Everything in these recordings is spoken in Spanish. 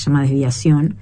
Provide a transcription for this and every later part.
se llama desviación.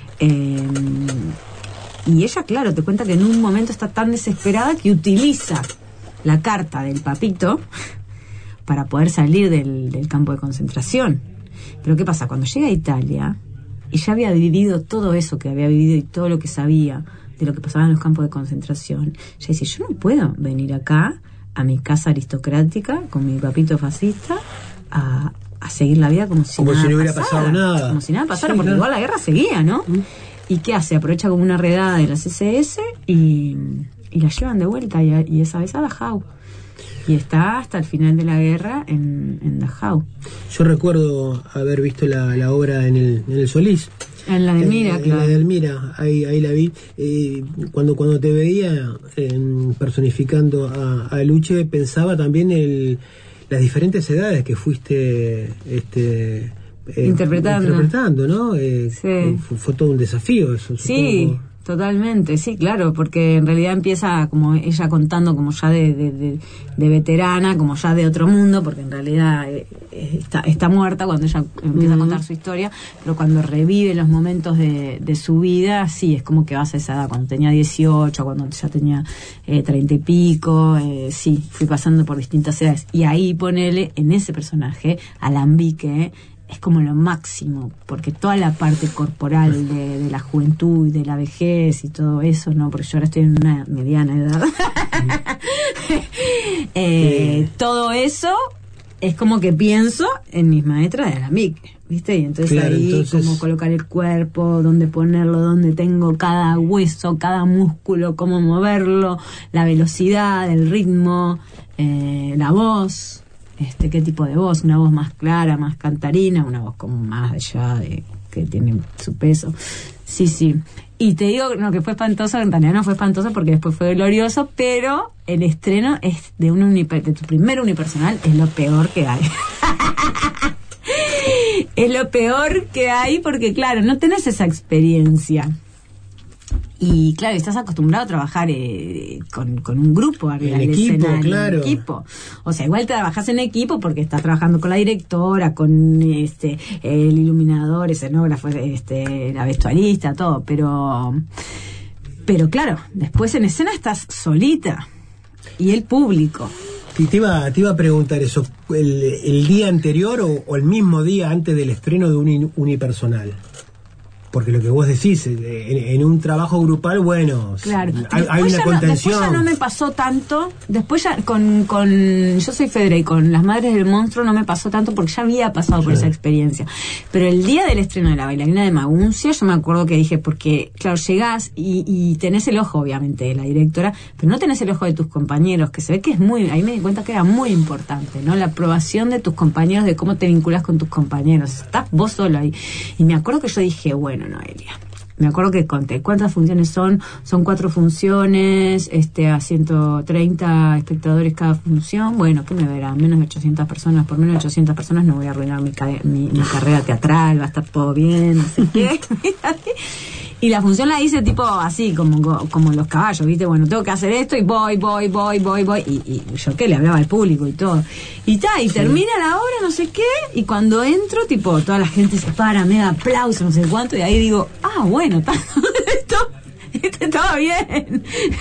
Y ella, claro, te cuenta que en un momento está tan desesperada que utiliza la carta del papito para poder salir del campo de concentración. Pero ¿qué pasa? Cuando llega a Italia, y ya había vivido todo eso que había vivido y todo lo que sabía de lo que pasaba en los campos de concentración, ella dice, yo no puedo venir acá a mi casa aristocrática con mi papito fascista a seguir la vida como si no hubiera pasara, pasado nada. como si nada pasara, Sí, porque claro. igual la guerra seguía, ¿no? ¿Y qué hace? Aprovecha como una redada de las SS y la llevan de vuelta, y esa vez a Dachau. Y está hasta el final de la guerra en Dachau. Yo recuerdo haber visto la obra en el Solís. En la de Elmira, claro. En la de Elmira, ahí la vi. Cuando te veía personificando a Luche, pensaba también las diferentes edades que fuiste interpretando, ¿no? Sí. Fue todo un desafío eso, sí, supongo. Totalmente, sí, claro, porque en realidad empieza como ella contando como ya de veterana, como ya de otro mundo, porque en realidad está muerta cuando ella empieza a contar su historia, pero cuando revive los momentos de su vida, sí, es como que vas a esa edad, cuando tenía 18, cuando ya tenía 30 y pico, sí, fui pasando por distintas edades, y ahí ponele en ese personaje, Alambique, es como lo máximo, porque toda la parte corporal de la juventud y de la vejez y todo eso, ¿no? Porque yo ahora estoy en una mediana edad. Todo eso es como que pienso en mis maestras de Alambique, ¿viste? Y entonces claro, ahí cómo colocar el cuerpo, dónde ponerlo, dónde tengo cada hueso, cada músculo, cómo moverlo, la velocidad, el ritmo, la voz. Qué tipo de voz, una voz más clara, más cantarina, una voz como más allá que tiene su peso. Sí. Y te digo, no, que fue espantoso, en realidad no fue espantoso porque después fue glorioso, pero el estreno es de tu primer unipersonal, es lo peor que hay. Es lo peor que hay porque, claro, no tenés esa experiencia. Y claro, estás acostumbrado a trabajar con un grupo arriba del escenario, claro. En equipo. O sea, igual trabajas en equipo porque estás trabajando con la directora, con el iluminador, escenógrafo, la vestuarista, todo, pero claro, después en escena estás solita y el público. Y te iba a preguntar eso, el día anterior o el mismo día antes del estreno de un unipersonal. Porque lo que vos decís, en un trabajo grupal, bueno, claro. hay una contención. Después ya no me pasó tanto. Después ya con yo soy Fedra y con Las Madres del Monstruo no me pasó tanto porque ya había pasado por esa experiencia. Pero el día del estreno de La Bailarina de Maguncia, yo me acuerdo que dije, porque claro, llegás y tenés el ojo, obviamente, de la directora, pero no tenés el ojo de tus compañeros, que se ve que es ahí me di cuenta que era muy importante, ¿no? La aprobación de tus compañeros, de cómo te vinculás con tus compañeros. Estás vos solo ahí. Y me acuerdo que yo dije, bueno, Noelia, me acuerdo que conté cuántas funciones son 4 funciones, a 130 espectadores cada función. Bueno, ¿qué me verán? Menos de 800 personas. Por menos de 800 personas no voy a arruinar mi carrera teatral, va a estar todo bien, no sé qué. Y la función la hice tipo así, como los caballos, ¿viste? Bueno, tengo que hacer esto y voy. Y yo le hablaba al público y todo. Y termina la obra, no sé qué, y cuando entro, tipo, toda la gente se para, me da aplauso, no sé cuánto, y ahí digo, bueno, esto estaba bien.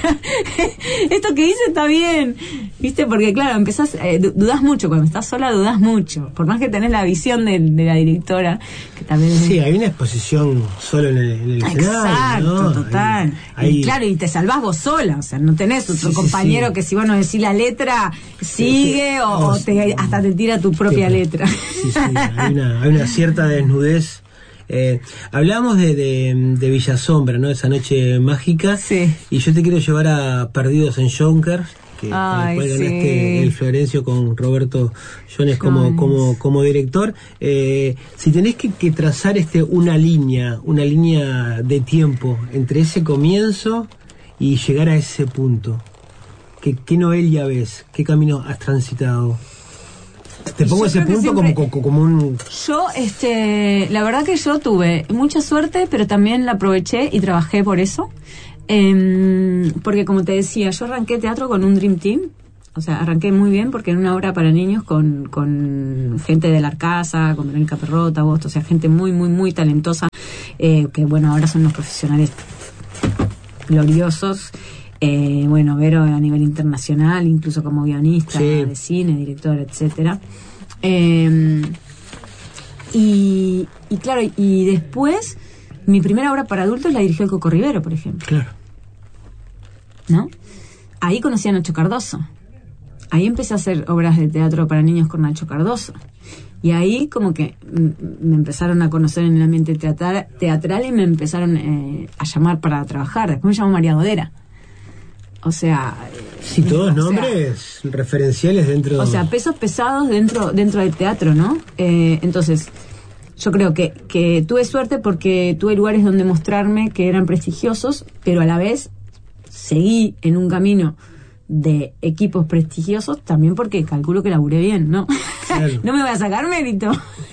Esto que hice está bien. ¿Viste? Porque claro, empezás, dudás mucho, cuando estás sola dudás mucho, por más que tenés la visión de la directora, que también sí, hay una exposición solo en el escenario. Exacto, ¿no? Total. Y claro, y te salvás vos sola, o sea, no tenés otro compañero que si vos no decís la letra sigue o hasta te tira tu propia letra. Sí, hay una cierta desnudez. Hablábamos de Villa Sombra, ¿no? Esa noche mágica. Sí. Y yo te quiero llevar a Perdidos en Yonkers, con el cual ganaste el Florencio con Roberto Jones como director. Si tenés que trazar una línea de tiempo entre ese comienzo y llegar a ese punto, ¿qué Noelia ves? ¿Qué camino has transitado? Te pongo ese punto siempre, como un... Yo, la verdad que yo tuve mucha suerte, pero también la aproveché y trabajé por eso. Porque como te decía, yo arranqué teatro con un Dream Team. O sea, arranqué muy bien porque en una obra para niños con gente de la Arcasa, con Verónica Perrota, o sea, gente muy, muy, muy talentosa que bueno, ahora son unos profesionales gloriosos. Bueno, Vero a nivel internacional, incluso como guionista de cine, director, etcétera. Y claro, y después mi primera obra para adultos la dirigió el Coco Rivero, por ejemplo. Claro. ¿No? Ahí conocí a Nacho Cardoso. Ahí empecé a hacer obras de teatro para niños con Nacho Cardoso. Y ahí como que me empezaron a conocer en el ambiente teatral y me empezaron a llamar para trabajar. Después me llamó María Godera. O sea... Sí, todos nombres referenciales dentro... O sea, pesos pesados dentro del teatro, ¿no? Entonces, yo creo que tuve suerte porque tuve lugares donde mostrarme que eran prestigiosos, pero a la vez seguí en un camino de equipos prestigiosos también porque calculo que laburé bien, ¿no? Claro. No me voy a sacar mérito.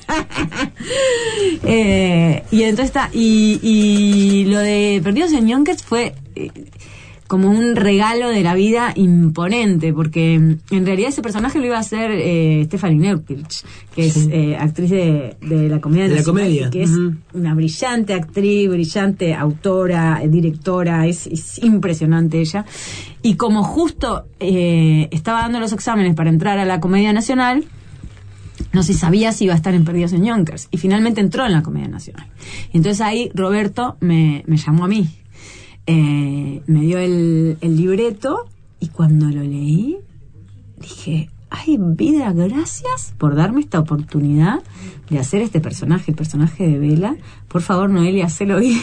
Y entonces está... Y lo de Perdidos en Yonkers fue... como un regalo de la vida imponente, porque en realidad ese personaje lo iba a hacer Stephanie Neukirch, que es actriz de la Comedia Nacional, la comedia, que es una brillante actriz, brillante autora, directora, es impresionante ella. Y como justo estaba dando los exámenes para entrar a la Comedia Nacional, no se sabía si iba a estar en Perdidos en Yonkers, y finalmente entró en la Comedia Nacional. Y entonces ahí Roberto me llamó a mí. Me dio el libreto y cuando lo leí dije, ay vida, gracias por darme esta oportunidad de hacer este personaje, el personaje de Bela. Por favor, Noelia, hacelo bien.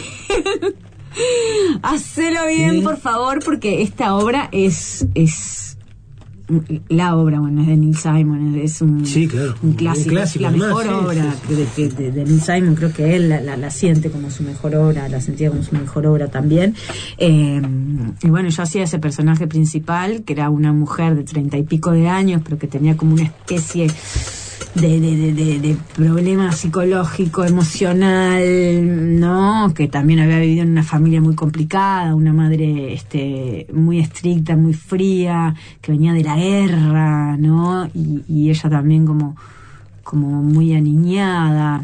Hacelo bien, por favor, porque esta obra es la obra, bueno, es de Neil Simon, es un clásico, la mejor obra de Neil Simon. Creo que él la siente como su mejor obra, la sentía como su mejor obra también. Y bueno, yo hacía ese personaje principal, que era una mujer de 30 y pico de años, pero que tenía como una especie de problema psicológico, emocional, ¿no? Que también había vivido en una familia muy complicada, una madre muy estricta, muy fría, que venía de la guerra, ¿no? Y ella también como muy aniñada.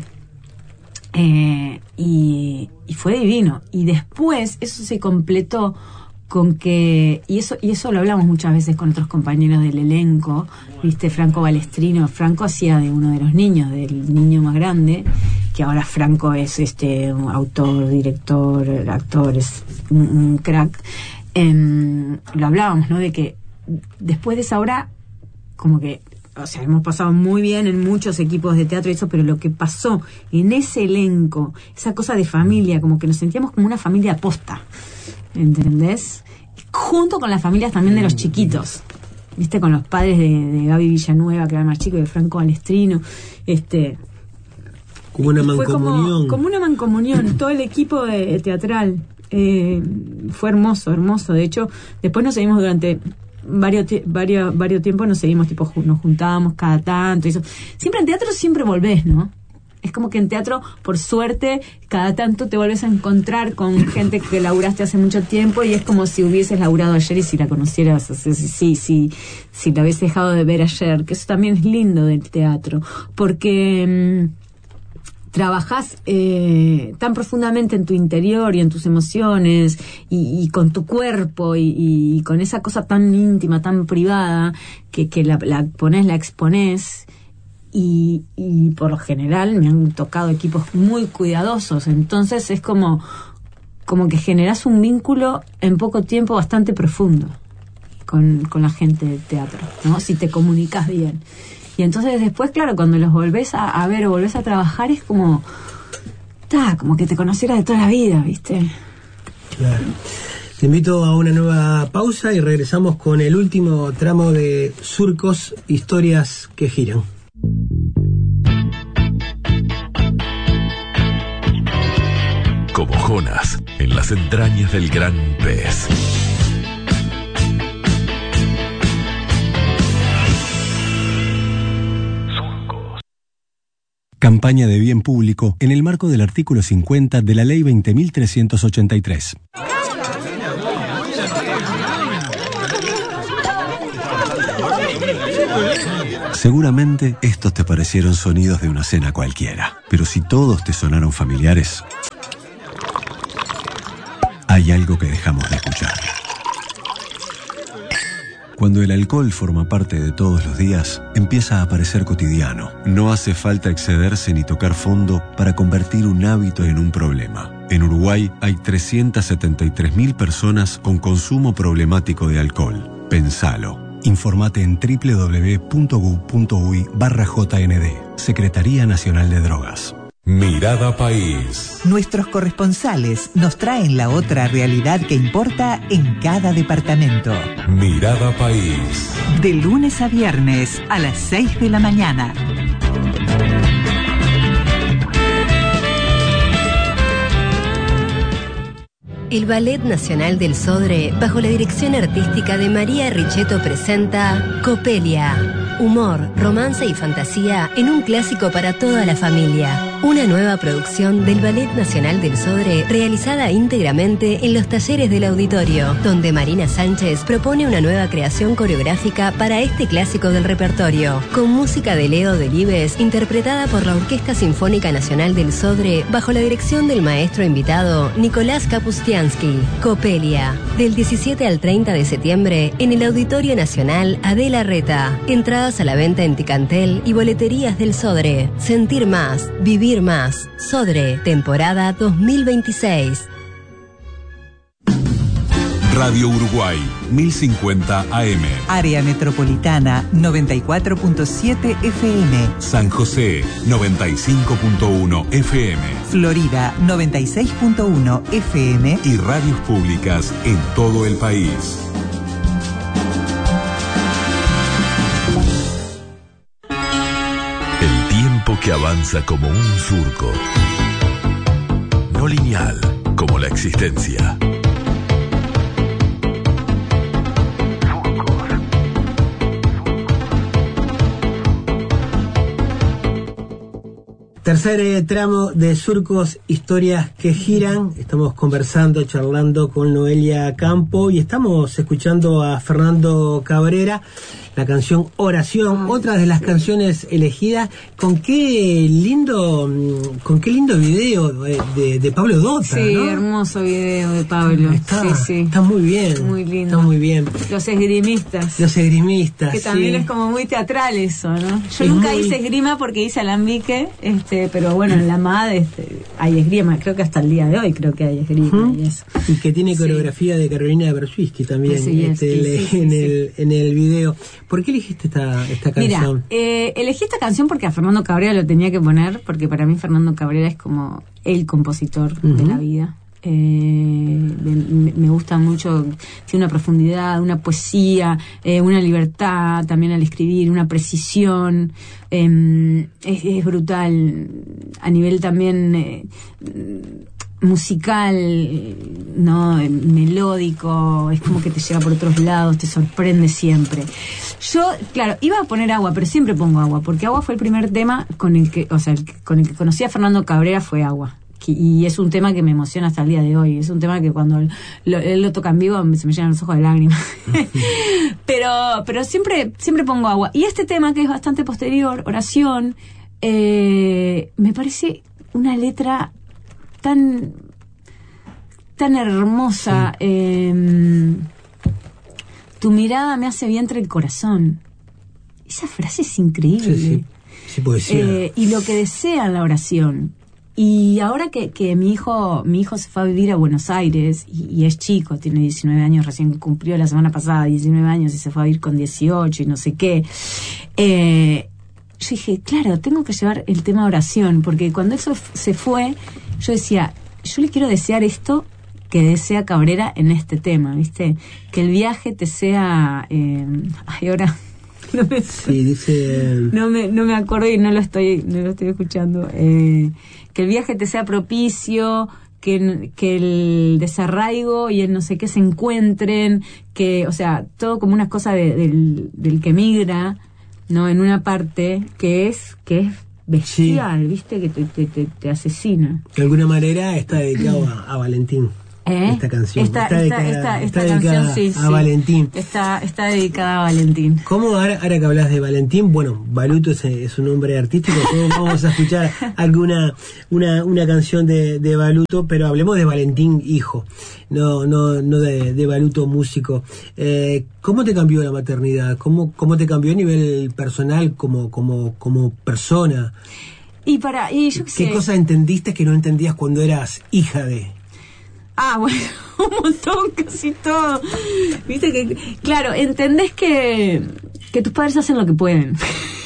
Y fue divino. Y después eso se completó con que, y eso lo hablamos muchas veces con otros compañeros del elenco, viste, Franco Balestrino. Franco hacía de uno de los niños, del niño más grande, que ahora Franco es un autor, director, actor, es un crack. Lo hablábamos, ¿no? De que después de esa obra, como que, o sea, hemos pasado muy bien en muchos equipos de teatro y eso, pero lo que pasó en ese elenco, esa cosa de familia, como que nos sentíamos como una familia posta, ¿entendés? Junto con las familias también de los chiquitos, ¿viste? Con los padres de Gaby Villanueva, que era más chico, de Franco Balestrino, como una mancomunión. Como una mancomunión, todo el equipo teatral. Fue hermoso. De hecho, después nos seguimos durante varios tiempos, nos seguimos, tipo, nos juntábamos cada tanto. Y eso. Siempre en teatro siempre volvés, ¿no? Es como que en teatro, por suerte, cada tanto te volvés a encontrar con gente que laburaste hace mucho tiempo y es como si hubieses laburado ayer y si la conocieras, o sea, si la habías dejado de ver ayer, que eso también es lindo del teatro, porque trabajás tan profundamente en tu interior y en tus emociones y con tu cuerpo y con esa cosa tan íntima, tan privada, que la ponés, la exponés. Y por lo general me han tocado equipos muy cuidadosos, entonces es como que generás un vínculo en poco tiempo bastante profundo con la gente del teatro, ¿no? Si te comunicas bien. Y entonces después, claro, cuando los volvés a ver o volvés a trabajar, es como que te conociera de toda la vida, ¿viste? Claro. Te invito a una nueva pausa y regresamos con el último tramo de Surcos, historias que giran. Como Jonas en las entrañas del gran pez. Campaña de bien público en el marco del artículo 50 de la Ley 20.383. Seguramente estos te parecieron sonidos de una cena cualquiera, pero si todos te sonaron familiares, hay algo que dejamos de escuchar. Cuando el alcohol forma parte de todos los días, empieza a parecer cotidiano. No hace falta excederse ni tocar fondo para convertir un hábito en un problema. En Uruguay hay 373.000 personas con consumo problemático de alcohol. Pensalo. Informate en www.gov.uy/JND. Secretaría Nacional de Drogas. Mirada País. Nuestros corresponsales nos traen la otra realidad que importa en cada departamento. Mirada País. De lunes a viernes a las 6 de la mañana. El Ballet Nacional del Sodre, bajo la dirección artística de María Richetto, presenta Copelia. Humor, romance y fantasía en un clásico para toda la familia. Una nueva producción del Ballet Nacional del Sodre realizada íntegramente en los talleres del auditorio, donde Marina Sánchez propone una nueva creación coreográfica para este clásico del repertorio, con música de Leo Delibes, interpretada por la Orquesta Sinfónica Nacional del Sodre, bajo la dirección del maestro invitado Nicolás Kapustiansky. Copelia, del 17 al 30 de septiembre en el Auditorio Nacional Adela Reta. Entradas a la venta en Ticantel y boleterías del Sodre. Sentir más, vivir más. Sodre, temporada 2026. Radio Uruguay, 1050 AM. Área Metropolitana, 94.7 FM. San José, 95.1 FM. Florida, 96.1 FM. Y radios públicas en todo el país. El tiempo que avanza como un surco. No lineal, como la existencia. Tercer tramo de Surcos, historias que giran. Estamos conversando, charlando con Noelia Campo y estamos escuchando a Fernando Cabrera, la canción Oración, otra de las canciones elegidas. Con qué lindo video de Pablo Dota, sí, ¿no? Hermoso video de Pablo. Está muy bien. Muy lindo. Está muy bien. Los esgrimistas. Que también es como muy teatral eso, ¿no? Yo nunca hice esgrima porque hice alambique, pero bueno, en la MAD hay esgrima, creo que hasta el día de hoy creo que hay esgrima y eso. Y que tiene coreografía de Carolina Bersuisky también en el video. ¿Por qué elegiste esta canción? Mira, elegí esta canción porque a Fernando Cabrera lo tenía que poner, porque para mí Fernando Cabrera es como el compositor de la vida. Me gusta mucho, tiene una profundidad, una poesía, una libertad también al escribir, una precisión, es brutal a nivel también musical, no melódico, es como que te lleva por otros lados, te sorprende siempre. Yo, claro, iba a poner Agua, pero siempre pongo Agua, porque Agua fue el primer tema con el que conocí a Fernando Cabrera, fue Agua. Y es un tema que me emociona hasta el día de hoy. Es un tema que cuando él lo toca en vivo se me llenan los ojos de lágrimas. pero siempre pongo Agua. Y este tema, que es bastante posterior, Oración, me parece una letra tan hermosa. Tu mirada me hace vientre el corazón. Esa frase es increíble. Sí, poesía. Y lo que desea en la oración. Y ahora que mi hijo se fue a vivir a Buenos Aires y es chico, tiene 19 años, recién cumplió la semana pasada 19 años y se fue a vivir con 18 y no sé qué. Yo dije, claro, tengo que llevar el tema oración, porque cuando eso se fue, yo decía, yo le quiero desear esto que desea Cabrera en este tema, ¿viste? Que el viaje te sea... ahora... No me acuerdo y no lo estoy escuchando. Que el viaje te sea propicio, que el desarraigo y el no sé qué se encuentren, que, o sea, todo como una cosa del que migra, ¿no? En una parte que es bestial, ¿viste? Que te asesina. De alguna manera está dedicado a Valentín. esta canción. Esta canción, sí, a Valentín. Está dedicada a Valentín. ¿Cómo, ahora que hablas de Valentín? Bueno, Baluto es un nombre artístico. Vamos a escuchar una canción de Baluto, pero hablemos de Valentín hijo, no de Baluto músico. ¿Cómo te cambió la maternidad? ¿Cómo te cambió a nivel personal como persona? Y yo ¿Qué cosas entendiste que no entendías cuando eras hija de...? Bueno, un montón, casi todo. Viste que, claro, entendés que tus padres hacen lo que pueden.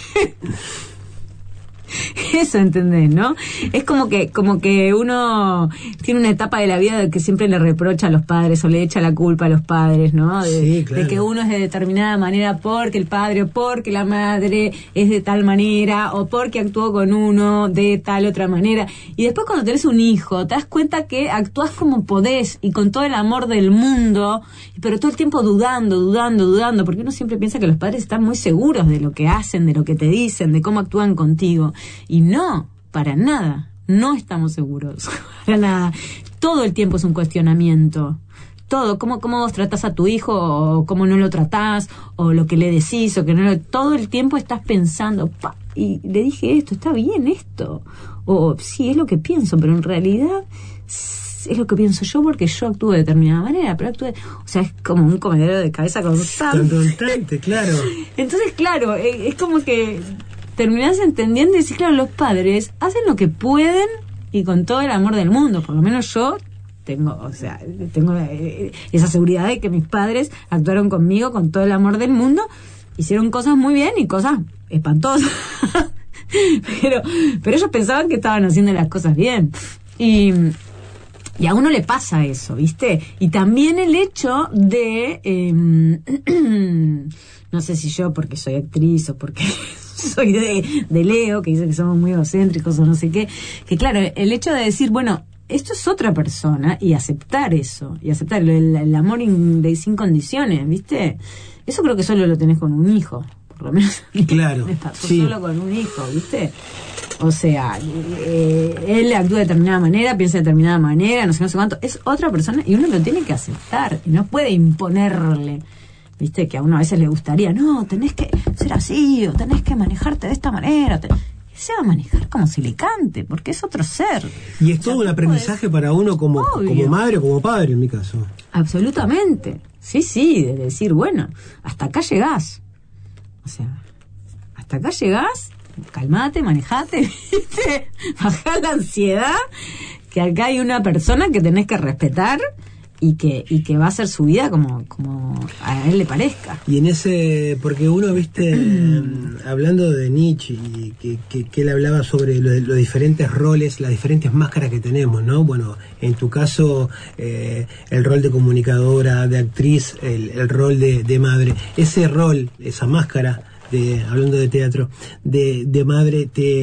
Eso entendés, ¿no? Es como que uno tiene una etapa de la vida de que siempre le reprocha a los padres o le echa la culpa a los padres, ¿no? Sí, claro. De que uno es de determinada manera porque el padre o porque la madre es de tal manera o porque actuó con uno de tal otra manera. Y después cuando tenés un hijo te das cuenta que actúas como podés y con todo el amor del mundo, pero todo el tiempo dudando, porque uno siempre piensa que los padres están muy seguros de lo que hacen, de lo que te dicen, de cómo actúan contigo. Y no, para nada, no estamos seguros, para nada. Todo el tiempo es un cuestionamiento. Todo, cómo vos tratás a tu hijo, o cómo no lo tratás, o lo que le decís, o que no lo... Todo el tiempo estás pensando, y le dije esto, está bien esto. O sí, es lo que pienso, pero en realidad es lo que pienso yo porque yo actúo de determinada manera, pero o sea, es como un comedero de cabeza constante, claro. Entonces, claro, es como que terminás entendiendo y decís, claro, los padres hacen lo que pueden y con todo el amor del mundo. Por lo menos yo tengo esa seguridad de que mis padres actuaron conmigo con todo el amor del mundo, hicieron cosas muy bien y cosas espantosas. pero ellos pensaban que estaban haciendo las cosas bien. Y a uno le pasa eso, ¿viste? Y también el hecho de... no sé si yo porque soy actriz o porque soy de Leo, que dice que somos muy egocéntricos o no sé qué, que claro, el hecho de decir, bueno, esto es otra persona y aceptar eso, y aceptar el amor sin condiciones, ¿viste? Eso creo que solo lo tenés con un hijo, por lo menos. Claro, me pasó solo con un hijo, ¿viste? O sea, él actúa de determinada manera, piensa de determinada manera, no sé cuánto, es otra persona y uno lo tiene que aceptar, y no puede imponerle. Viste que a uno a veces le gustaría, no, tenés que ser así, o tenés que manejarte de esta manera. Se va a manejar como si le cante, porque es otro ser. Y es todo un aprendizaje para uno como madre o como padre, en mi caso. Absolutamente. Sí, de decir, bueno, hasta acá llegás. O sea, hasta acá llegás, calmate, manejate, ¿viste? Bajá la ansiedad, que acá hay una persona que tenés que respetar y que va a hacer su vida como a él le parezca. Y en ese, porque uno, viste, hablando de Nietzsche, y que él hablaba sobre los diferentes roles, las diferentes máscaras que tenemos, ¿no? Bueno, en tu caso, el rol de comunicadora, de actriz, el rol de madre. Ese rol, esa máscara, hablando de teatro, de madre,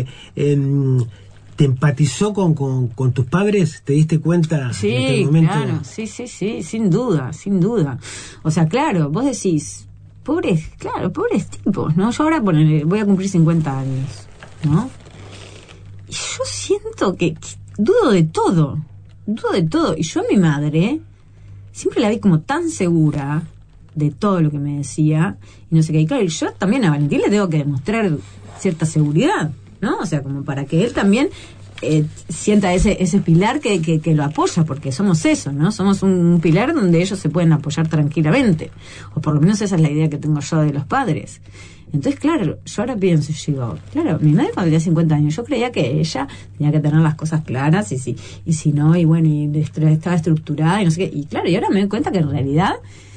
¿te empatizó con tus padres? ¿Te diste cuenta en aquel momento? Claro, sí, sin duda. O sea, claro, vos decís, pobres tipos, ¿no? Yo ahora voy a cumplir 50 años, ¿no? Y yo siento que dudo de todo. Y yo a mi madre siempre la vi como tan segura de todo lo que me decía, y no sé qué. Y claro, y yo también a Valentín le tengo que demostrar cierta seguridad, ¿no? O sea, como para que él también sienta ese pilar que lo apoya, porque somos eso, ¿no? Somos un pilar donde ellos se pueden apoyar tranquilamente, o por lo menos esa es la idea que tengo yo de los padres. Entonces, claro, yo ahora pienso, yo digo, claro, mi madre cuando tenía 50 años, yo creía que ella tenía que tener las cosas claras, y si no, y bueno, y estaba estructurada, y no sé qué, y claro, y ahora me doy cuenta que en realidad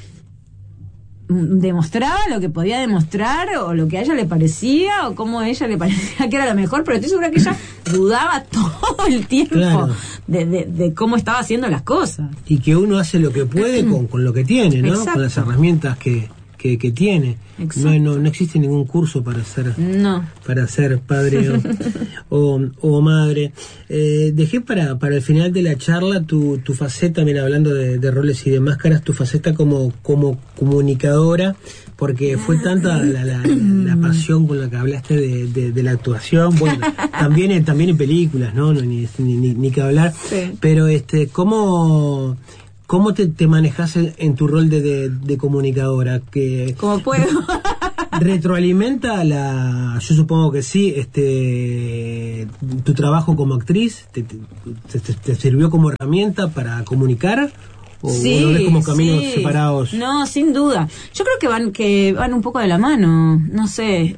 demostraba lo que podía demostrar, o lo que a ella le parecía, o cómo a ella le parecía que era lo mejor, pero estoy segura que ella dudaba todo el tiempo, claro, de cómo estaba haciendo las cosas. Y que uno hace lo que puede con lo que tiene, ¿no? Exacto. Con las herramientas que tiene. No existe ningún curso para ser padre o madre. Dejé para el final de la charla tu faceta, también hablando de roles y de máscaras, tu faceta como comunicadora, porque fue tanta la pasión con la que hablaste de la actuación, bueno, también en películas, ¿no? Ni que hablar, sí. Pero ¿Cómo te manejas en tu rol de comunicadora? ¿Cómo puedo? ¿Retroalimenta yo supongo que sí, tu trabajo como actriz? ¿Te sirvió como herramienta para comunicar? ¿O sí, lo ves como caminos separados? No, sin duda. Yo creo que van un poco de la mano. No sé.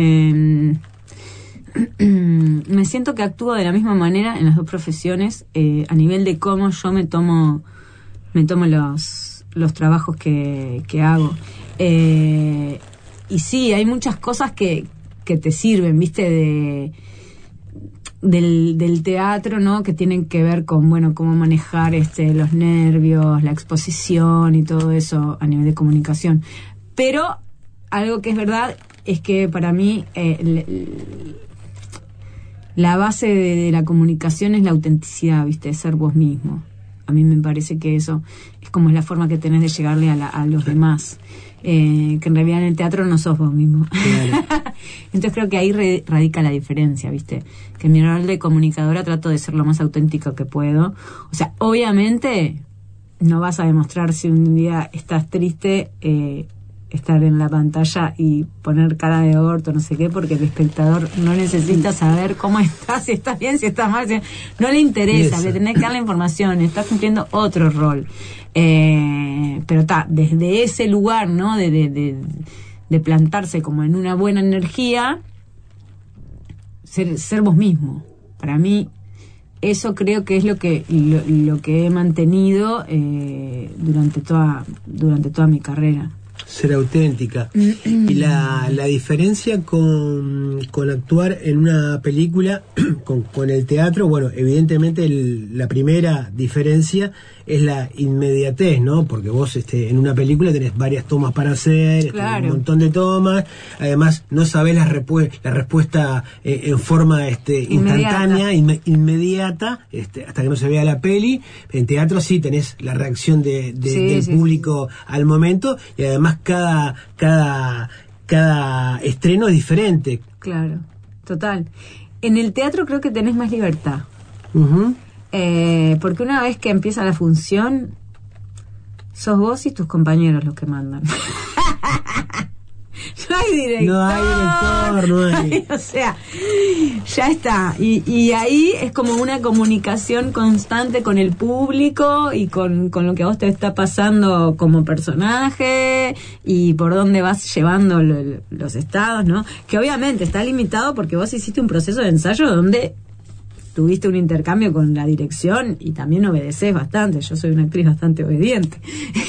Me siento que actúo de la misma manera en las dos profesiones, a nivel de cómo yo me tomo los trabajos que hago. Y sí, hay muchas cosas que te sirven, ¿viste? Del teatro, ¿no? Que tienen que ver con, bueno, cómo manejar los nervios, la exposición y todo eso a nivel de comunicación. Pero algo que es verdad es que para mí la base de la comunicación es la autenticidad, ¿viste? Ser vos mismo. A mí me parece que eso es como la forma que tenés de llegarle a los demás. Que en realidad en el teatro no sos vos mismo. Claro. Entonces creo que ahí radica la diferencia, ¿viste? Que en mi rol de comunicadora trato de ser lo más auténtico que puedo. O sea, obviamente no vas a demostrar si un día estás triste, estar en la pantalla y poner cara de orto, no sé qué, porque el espectador no necesita saber cómo estás, si estás bien, si estás mal, no le interesa, le tenés que dar la información, estás cumpliendo otro rol. Pero desde ese lugar, ¿no? De plantarse como en una buena energía, ser vos mismo. Para mí, eso creo que es lo que he mantenido durante toda mi carrera. Ser auténtica. Y la diferencia con actuar en una película con el teatro, bueno, evidentemente la primera diferencia es la inmediatez, ¿no? Porque vos en una película tenés varias tomas para hacer, claro, un montón de tomas, además no sabés la respuesta en forma instantánea, inmediata, hasta que no se vea la peli. En teatro sí tenés la reacción del público al momento, y además cada estreno es diferente. Claro, total. En el teatro creo que tenés más libertad. Uh-huh. Porque una vez que empieza la función, sos vos y tus compañeros los que mandan. No hay director. No hay. O sea, ya está. Y ahí es como una comunicación constante con el público y con lo que a vos te está pasando como personaje y por dónde vas llevando los estados, ¿no? Que obviamente está limitado porque vos hiciste un proceso de ensayo donde tuviste un intercambio con la dirección y también obedeces bastante. Yo soy una actriz bastante obediente.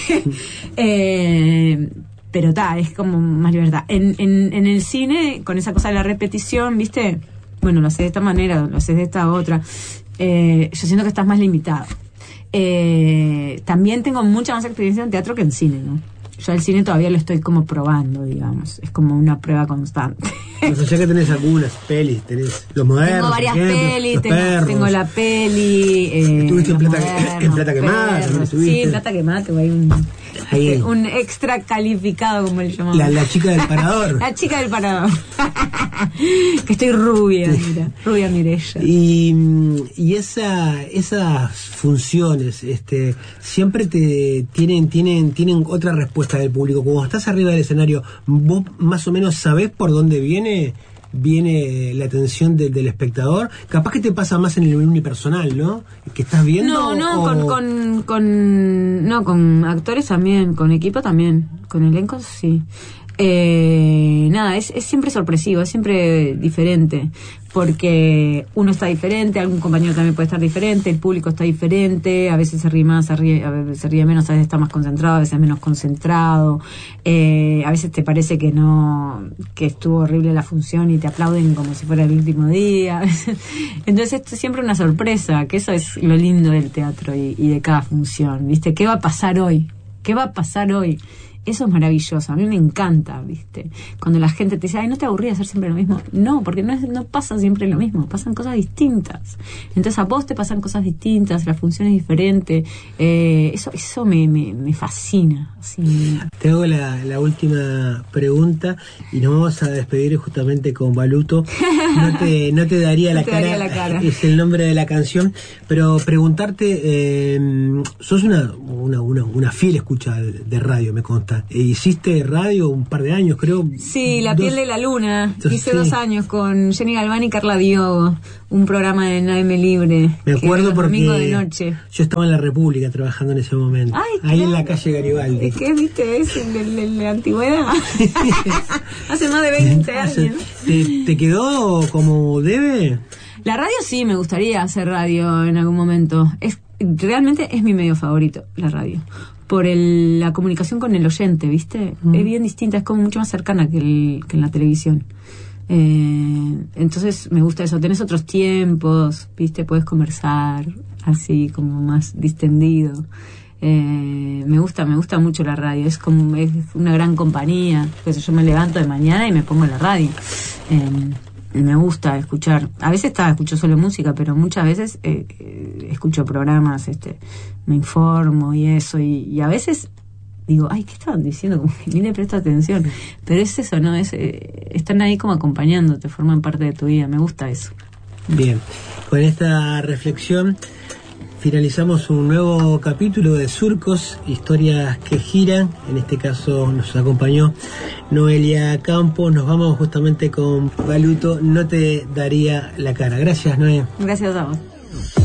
Pero es como más libertad. En el cine, con esa cosa de la repetición, ¿viste? Bueno, lo haces de esta manera, lo haces de esta otra. Yo siento que estás más limitado. También tengo mucha más experiencia en teatro que en cine, ¿no? Yo el cine todavía lo estoy como probando, digamos. Es como una prueba constante. Pues ya que tenés algunas pelis, tenés Los Modernos. Tengo varias pelis, tengo la peli. Estuviste en Plata Quemada. Sí, en Plata Quemada tengo ahí un extra calificado, como le llamamos. La chica del parador. La chica del parador. Que estoy rubia, mira. Rubia Mireya. Y esas funciones siempre tienen otra respuesta del público. Cuando estás arriba del escenario, vos más o menos sabés por dónde viene la atención del espectador. Capaz que te pasa más en el unipersonal, ¿no? Que estás viendo. Con actores también, con equipo también, con elencos sí. Es siempre sorpresivo, es siempre diferente, porque uno está diferente, algún compañero también puede estar diferente, el público está diferente, a veces se ríe más, a veces se ríe menos, a veces está más concentrado, a veces menos concentrado, a veces te parece que estuvo horrible la función y te aplauden como si fuera el último día. Entonces esto es siempre una sorpresa, que eso es lo lindo del teatro y de cada función, ¿viste? ¿Qué va a pasar hoy? eso es maravilloso, a mí me encanta, ¿viste? Cuando la gente te dice, ay, ¿no te aburría hacer siempre lo mismo? No, porque no pasa siempre lo mismo, pasan cosas distintas. Entonces a vos te pasan cosas distintas, la función es diferente, eso me fascina. Así. Te hago la última pregunta y nos vamos a despedir justamente con Baluto. No te daría la cara, es el nombre de la canción, pero preguntarte, sos una fiel escucha de radio, me consta. ¿Hiciste radio un par de años, creo? Sí, La piel de la luna. Hice 2 años con Jenny Galván y Carla Diogo, un programa en AM Libre. Me acuerdo porque domingo de noche. Yo estaba en la República trabajando en ese momento. Ay, ahí en la calle Garibaldi. ¿Qué viste? ¿Es el de la antigüedad? Hace más de 20 años. ¿Te quedó como debe? La radio sí, me gustaría hacer radio en algún momento. Realmente es mi medio favorito, la radio. Por la comunicación con el oyente, ¿viste? Es bien distinta, es como mucho más cercana que en la televisión. Entonces me gusta eso, tenés otros tiempos, ¿viste? Puedes conversar así como más distendido. Me gusta mucho la radio, es una gran compañía. Pues yo me levanto de mañana y me pongo en la radio. Me gusta escuchar, a veces escucho solo música, pero muchas veces escucho programas, me informo y eso, y a veces digo, ay, ¿qué estaban diciendo? Como que ni le presto atención, pero es eso, ¿no? Están ahí como acompañándote, forman parte de tu vida, me gusta eso. Bien, con esta reflexión finalizamos un nuevo capítulo de Surcos, historias que giran. En este caso nos acompañó Noelia Campos. Nos vamos justamente con Baluto, no te daría la cara. Gracias, Noé. Gracias a vos.